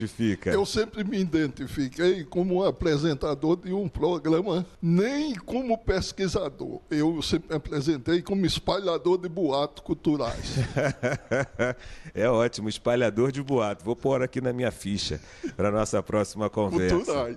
Fica. Eu sempre me identifiquei como um apresentador de um programa, nem como pesquisador. Eu sempre me apresentei como espalhador de boatos culturais. É ótimo, espalhador de boato. Vou pôr aqui na minha ficha para nossa próxima conversa. Culturais.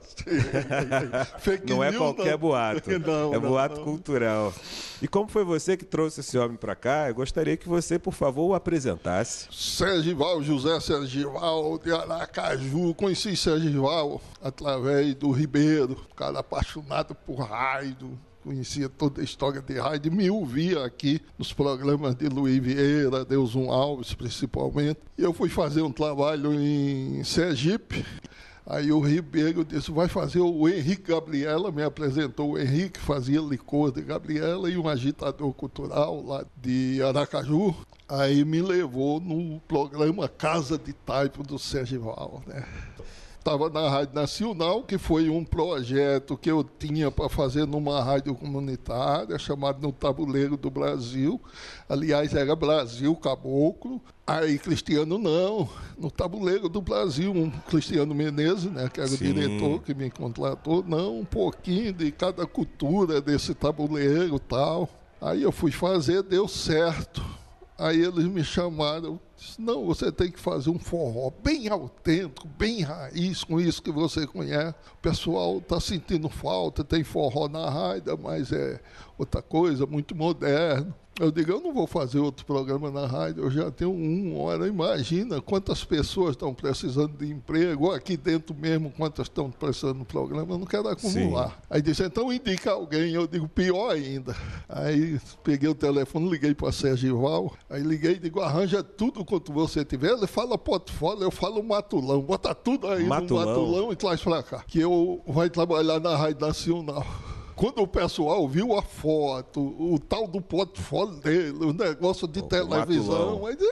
Não é qualquer boato, é boato cultural. E como foi você que trouxe esse homem para cá, eu gostaria que você, por favor, o apresentasse. Sergival, José Sergival de Aracaju. Conheci Sergival através do Ribeiro, cara apaixonado por rádio. Conhecia toda a história de rádio, me ouvia aqui nos programas de Luiz Vieira, Deusum Alves principalmente. E eu fui fazer um trabalho em Sergipe. Aí o Ribeiro disse, vai fazer o Henrique Gabriela, me apresentou o Henrique, fazia licor de Gabriela e um agitador cultural lá de Aracaju. Aí me levou no programa Casa de Taipo do Sergival, né? Estava na Rádio Nacional, que foi um projeto que eu tinha para fazer numa rádio comunitária, chamado No Tabuleiro do Brasil. Aliás, era Brasil Caboclo. Aí Cristiano não, No Tabuleiro do Brasil, um Cristiano Menezes, né, que era o diretor que me contratou, não, um pouquinho de cada cultura desse tabuleiro e tal. Aí eu fui fazer, deu certo. Aí eles me chamaram, disse, não, você tem que fazer um forró bem autêntico, bem raiz, com isso que você conhece. O pessoal está sentindo falta, tem forró na rádio, mas é outra coisa, muito moderno. Eu digo, eu não vou fazer outro programa na rádio, eu já tenho um. Ora, imagina quantas pessoas estão precisando de emprego, aqui dentro mesmo, quantas estão precisando do programa, eu não quero acumular. Sim. Aí disse, então indica alguém, eu digo, pior ainda. Aí peguei o telefone, liguei para Sergival, aí liguei e digo, arranja tudo quanto você tiver, ele fala portfólio, eu falo matulão, bota tudo aí no matulão e traz para cá, que eu vai trabalhar na Rádio Nacional. Quando o pessoal viu a foto, o tal do portfólio dele, o negócio de televisão, aí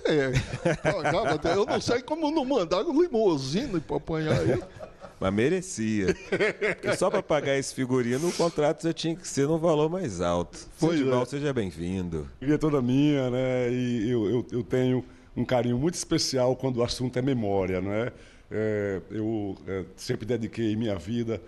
eu não sei como não mandaram limusine para apanhar ele. Mas merecia. Porque só para pagar esse figurino, o contrato já tinha que ser num valor mais alto. Sergival, seja bem-vindo. É toda minha, né? E eu tenho um carinho muito especial quando o assunto é memória, não é? Eu sempre dediquei minha vida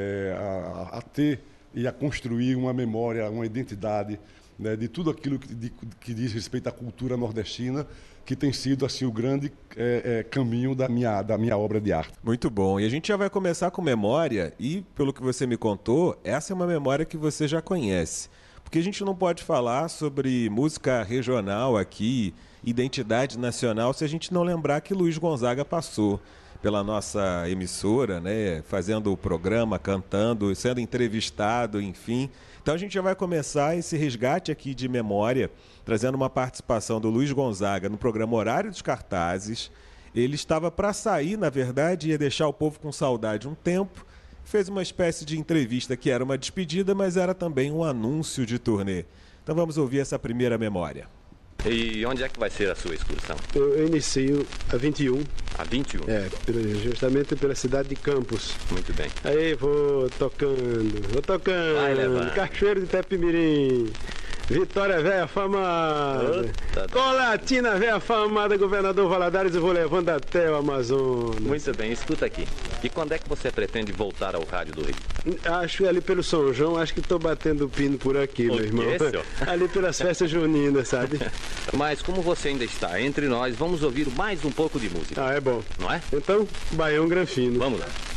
a ter e a construir uma memória, uma identidade, né, de tudo aquilo que diz respeito à cultura nordestina, que tem sido assim, o grande caminho da minha obra de arte. Muito bom. E a gente já vai começar com memória e, pelo que você me contou, essa é uma memória que você já conhece. Porque a gente não pode falar sobre música regional aqui, identidade nacional, se a gente não lembrar que Luiz Gonzaga passou pela nossa emissora, né, fazendo o programa, cantando, sendo entrevistado, enfim. Então a gente já vai começar esse resgate aqui de memória, trazendo uma participação do Luiz Gonzaga no programa Horário dos Cartazes. Ele estava para sair, na verdade, ia deixar o povo com saudade um tempo, fez uma espécie de entrevista que era uma despedida, mas era também um anúncio de turnê. Então vamos ouvir essa primeira memória. E onde é que vai ser a sua excursão? Eu inicio a 21. A 21? Justamente pela cidade de Campos. Muito bem. Aí vou tocando. Vai levando. Cachoeiro de Itapemirim. Vitória Velha Famada. Colatina Velha Famada, Governador Valadares, e vou levando até o Amazonas. Muito bem, escuta aqui. E quando é que você pretende voltar ao rádio do Rio? Acho ali pelo São João, acho que estou batendo pino por aqui, meu irmão. Ali pelas festas juninas, sabe? Mas como você ainda está entre nós, vamos ouvir mais um pouco de música. É bom. Não é? Então, Baião Granfino. Vamos lá.